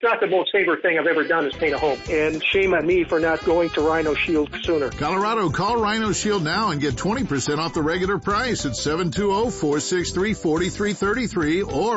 not the most favorite thing I've ever done is paint a home. And shame on me for not going to Rhino Shield sooner. Colorado, call Rhino Shield now and get 20% off the regular price at 720-463-4333 or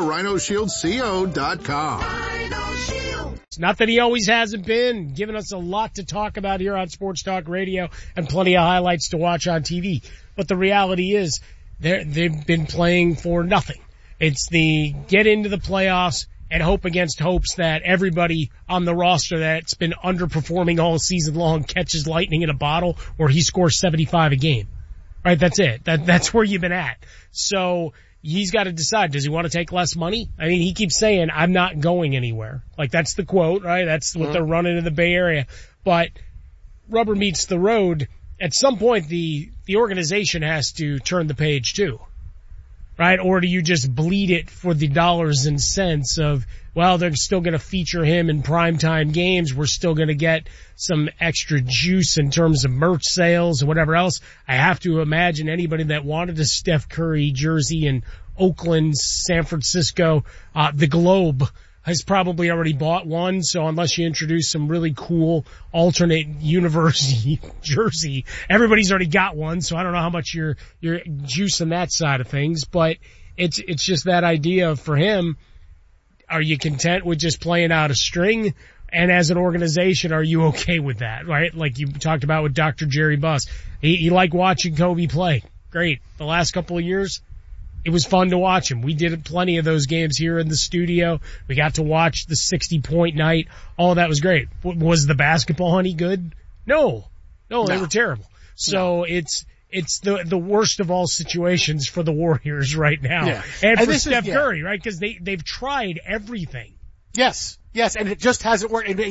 rhinoshieldco.com. Rhino Shield. It's not that he always hasn't been, giving us a lot to talk about here on Sports Talk Radio and plenty of highlights to watch on TV. But the reality is they've been playing for nothing. It's the get into the playoffs and hope against hopes that everybody on the roster that's been underperforming all season long catches lightning in a bottle or he scores 75 a game. Right? That's it. That's where you've been at. So he's got to decide, does he want to take less money? I mean, he keeps saying, I'm not going anywhere. Like, that's the quote, right? That's what they're running in the Bay Area. But rubber meets the road. At some point, the organization has to turn the page too. Right? Or do you just bleed it for the dollars and cents of, well, they're still going to feature him in primetime games. We're still going to get some extra juice in terms of merch sales and whatever else. I have to imagine anybody that wanted a Steph Curry jersey in Oakland, San Francisco, the Globe has probably already bought one. So unless you introduce some really cool alternate universe jersey, everybody's already got one. So I don't know how much you're juicing that side of things, but it's just that idea for him. Are you content with just playing out a string? And as an organization, are you okay with that? Right? Like you talked about with Dr. Jerry Buss. He liked watching Kobe play. Great. The last couple of years, it was fun to watch him. We did plenty of those games here in the studio. We got to watch the 60-point night. All of that was great. Was the basketball any good? No, they were terrible. So it's the worst of all situations for the Warriors right now. Yeah. And for Steph Curry, right? Because they've tried everything. Yes, and it just hasn't worked. And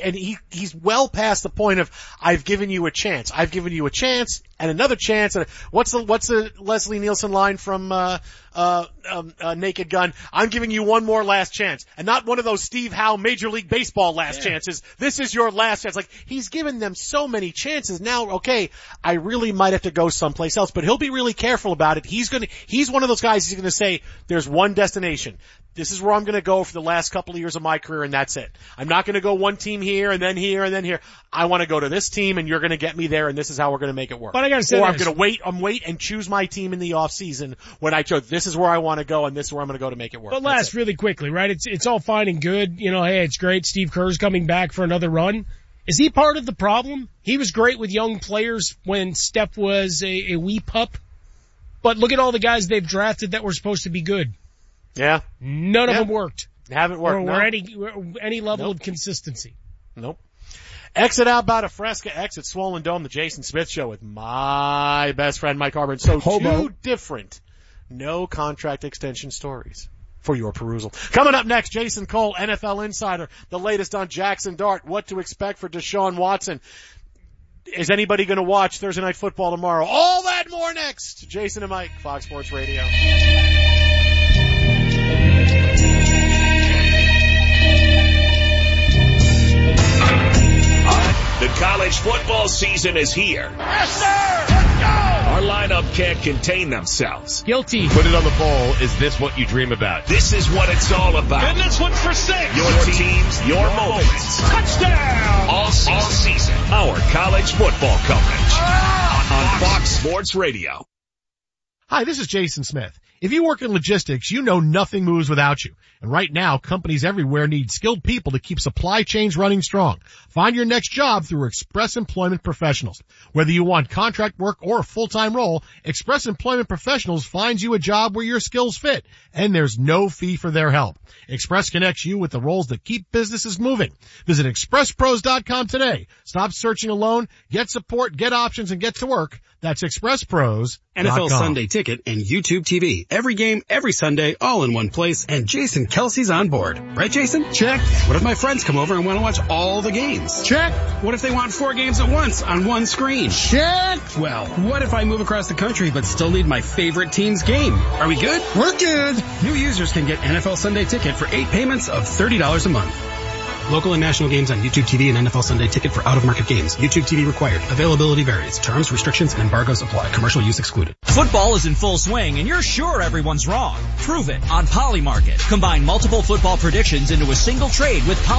he's well past the point of, I've given you a chance. I've given you a chance and another chance. And what's the Leslie Nielsen line from Naked Gun? I'm giving you one more last chance, and not one of those Steve Howe Major League Baseball last chances. This is your last chance. Like, he's given them so many chances. Now, okay, I really might have to go someplace else, but he'll be really careful about it. He's one of those guys who's going to say, there's one destination. This is where I'm going to go for the last couple of years of my career, and that's it. I'm not going to go one team here and then here and then here. I want to go to this team, and you're going to get me there, and this is how we're going to make it work. But I got to say, or I'm going to wait and choose my team in the off season when I chose. This is where I want to go, and this is where I'm going to go to make it work. But last really quickly, right? It's all fine and good. You know, hey, it's great. Steve Kerr's coming back for another run. Is he part of the problem? He was great with young players when Steph was a wee pup. But look at all the guys they've drafted that were supposed to be good. Yeah. None of them worked. Haven't worked. Or any level of consistency. Nope. Exit out about a Fresca, exit Swollen Dome, the Jason Smith Show with my best friend Mike Harmon. So two different no contract extension stories for your perusal. Coming up next, Jason Cole, NFL Insider, the latest on Jackson Dart, what to expect for Deshaun Watson. Is anybody going to watch Thursday Night Football tomorrow? All that and more next. Jason and Mike, Fox Sports Radio. The college football season is here. Yes, sir! Let's go! Our lineup can't contain themselves. Guilty. Put it on the poll. Is this what you dream about? This is what it's all about. And this one's for 6. Your teams, your moments. Touchdown! All season. Our college football coverage. On Fox Sports Radio. Hi, this is Jason Smith. If you work in logistics, you know nothing moves without you. And right now, companies everywhere need skilled people to keep supply chains running strong. Find your next job through Express Employment Professionals. Whether you want contract work or a full-time role, Express Employment Professionals finds you a job where your skills fit, and there's no fee for their help. Express connects you with the roles that keep businesses moving. Visit expresspros.com today. Stop searching alone, get support, get options, and get to work. That's expresspros.com. NFL Sunday Ticket and YouTube TV. Every game, every Sunday, all in one place, and Jason Kelsey's on board. Right, Jason? Check. What if my friends come over and want to watch all the games? Check. What if they want 4 games at once on one screen? Check. Well, what if I move across the country but still need my favorite team's game? Are we good? We're good. New users can get NFL Sunday Ticket for 8 payments of $30 a month. Local and national games on YouTube TV and NFL Sunday Ticket for out-of-market games. YouTube TV required. Availability varies. Terms, restrictions, and embargoes apply. Commercial use excluded. Football is in full swing, and you're sure everyone's wrong. Prove it on Polymarket. Combine multiple football predictions into a single trade with